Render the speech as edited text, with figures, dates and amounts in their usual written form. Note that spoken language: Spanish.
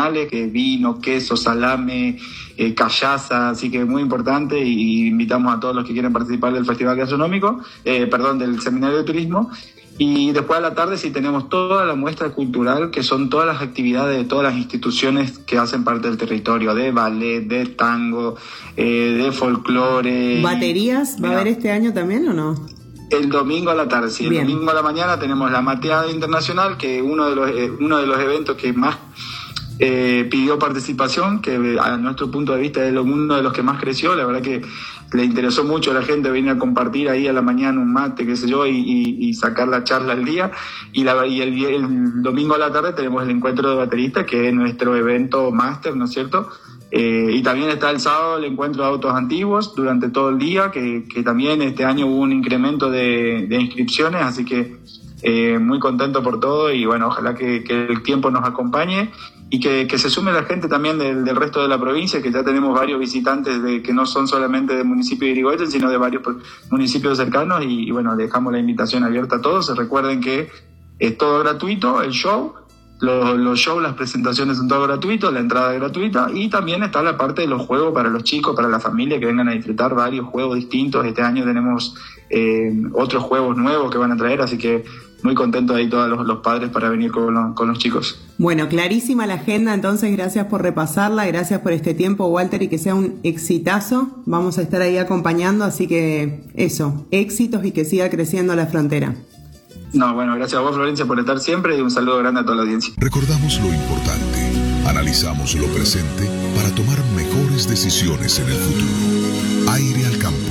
tradicionales, que es vino, queso, salame, callaza, así que muy importante, y invitamos a todos los que quieren participar del Festival Gastronómico, del Seminario de Turismo. Y después a la tarde sí tenemos toda la muestra cultural, que son todas las actividades de todas las instituciones que hacen parte del territorio, de ballet, de tango, de folclore. ¿Baterías va a haber este año también o no? El domingo a la tarde, sí. El domingo a la mañana tenemos la Mateada Internacional, que es uno de los eventos que más pidió participación, que a nuestro punto de vista es uno de los que más creció. La verdad que le interesó mucho a la gente venir a compartir ahí a la mañana un mate, qué sé yo, y sacar la charla al día. Y el domingo a la tarde tenemos el encuentro de bateristas, que es nuestro evento máster, ¿no es cierto? Y también está el sábado el encuentro de autos antiguos durante todo el día, que también este año hubo un incremento de inscripciones, así que muy contento por todo, y bueno, ojalá que el tiempo nos acompañe y que se sume la gente también del resto de la provincia, que ya tenemos varios visitantes que no son solamente del municipio de Irigoyen, sino de varios municipios cercanos, y bueno, dejamos la invitación abierta a todos. Se recuerden que es todo gratuito, el show, los shows, las presentaciones son todo gratuito, la entrada es gratuita, y también está la parte de los juegos para los chicos, para la familia, que vengan a disfrutar varios juegos distintos. Este año tenemos otros juegos nuevos que van a traer, así que muy contentos ahí todos los padres para venir con los chicos. Bueno, clarísima la agenda, entonces gracias por repasarla, gracias por este tiempo, Walter, y que sea un exitazo. Vamos a estar ahí acompañando, así que eso, éxitos y que siga creciendo la frontera. No, bueno, gracias a vos, Florencia, por estar siempre, y un saludo grande a toda la audiencia. Recordamos lo importante, analizamos lo presente para tomar mejores decisiones en el futuro. Aire al campo.